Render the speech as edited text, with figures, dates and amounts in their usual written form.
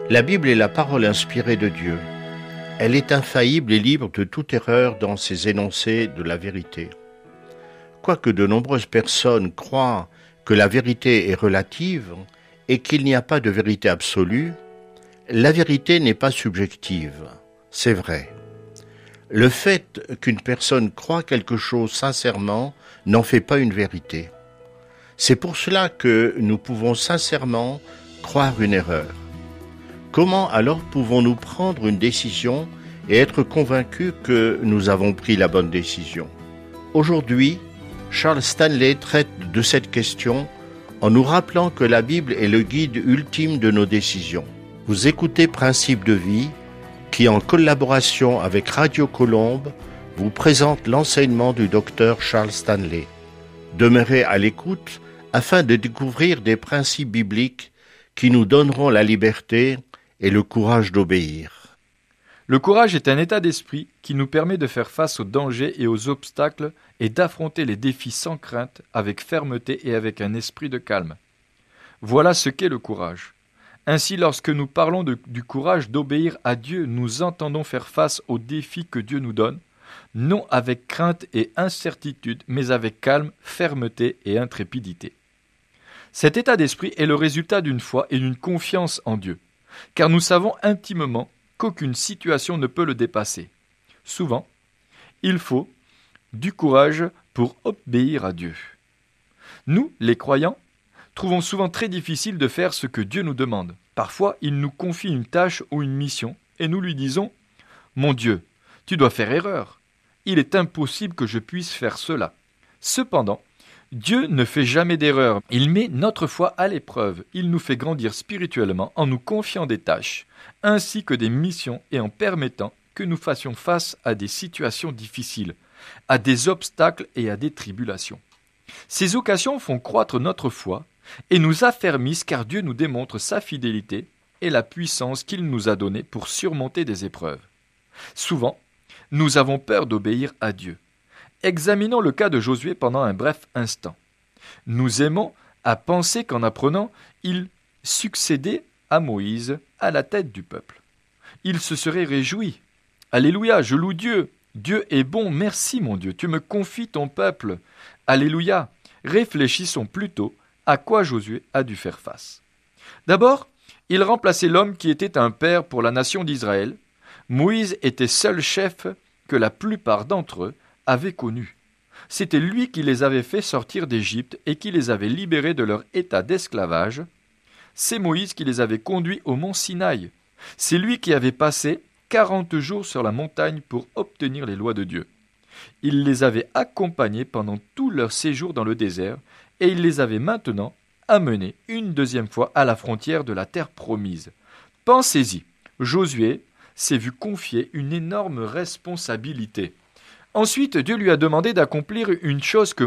La Bible est la parole inspirée de Dieu. Elle est infaillible et libre de toute erreur dans ses énoncés de la vérité. Quoique de nombreuses personnes croient que la vérité est relative et qu'il n'y a pas de vérité absolue, la vérité n'est pas subjective. C'est vrai. Le fait qu'une personne croit quelque chose sincèrement n'en fait pas une vérité. C'est pour cela que nous pouvons sincèrement croire une erreur. Comment alors pouvons-nous prendre une décision et être convaincus que nous avons pris la bonne décision? Aujourd'hui, Charles Stanley traite de cette question en nous rappelant que la Bible est le guide ultime de nos décisions. Vous écoutez Principes de vie, qui en collaboration avec Radio Colombe vous présente l'enseignement du docteur Charles Stanley. Demeurez à l'écoute afin de découvrir des principes bibliques qui nous donneront la liberté et le courage d'obéir. Le courage est un état d'esprit qui nous permet de faire face aux dangers et aux obstacles et d'affronter les défis sans crainte, avec fermeté et avec un esprit de calme. Voilà ce qu'est le courage. Ainsi, lorsque nous parlons du courage d'obéir à Dieu, nous entendons faire face aux défis que Dieu nous donne, non avec crainte et incertitude, mais avec calme, fermeté et intrépidité. Cet état d'esprit est le résultat d'une foi et d'une confiance en Dieu, car nous savons intimement qu'aucune situation ne peut le dépasser. Souvent, il faut du courage pour obéir à Dieu. Nous, les croyants, trouvons souvent très difficile de faire ce que Dieu nous demande. Parfois, il nous confie une tâche ou une mission, et nous lui disons « Mon Dieu, tu dois faire erreur. Il est impossible que je puisse faire cela. » Cependant, Dieu ne fait jamais d'erreur. Il met notre foi à l'épreuve. Il nous fait grandir spirituellement en nous confiant des tâches, ainsi que des missions et en permettant que nous fassions face à des situations difficiles, à des obstacles et à des tribulations. Ces occasions font croître notre foi et nous affermissent car Dieu nous démontre sa fidélité et la puissance qu'il nous a donnée pour surmonter des épreuves. Souvent, nous avons peur d'obéir à Dieu. Examinons le cas de Josué pendant un bref instant. Nous aimons à penser qu'en apprenant, il succédait à Moïse à la tête du peuple. Il se serait réjoui. Alléluia, je loue Dieu. Dieu est bon, merci mon Dieu, tu me confies ton peuple. Alléluia. Réfléchissons plutôt à quoi Josué a dû faire face. D'abord, il remplaçait l'homme qui était un père pour la nation d'Israël. Moïse était seul chef que la plupart d'entre eux avaient connu. C'était lui qui les avait fait sortir d'Égypte et qui les avait libérés de leur état d'esclavage. C'est Moïse qui les avait conduits au mont Sinaï. C'est lui qui avait passé 40 jours sur la montagne pour obtenir les lois de Dieu. Il les avait accompagnés pendant tout leur séjour dans le désert et il les avait maintenant amenés une deuxième fois à la frontière de la terre promise. Pensez-y, Josué s'est vu confier une énorme responsabilité. Ensuite, Dieu lui a demandé d'accomplir une chose que